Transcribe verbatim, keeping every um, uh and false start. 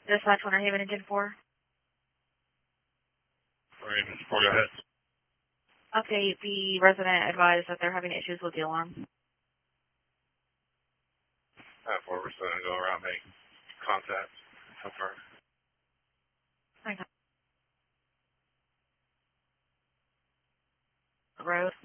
Dispatch Winter Haven Engine four. Raven four, go ahead. Okay, the resident advised that they're having issues with the alarm. Alright, four, we're still going to go around, make contact, confirm. Okay. Road.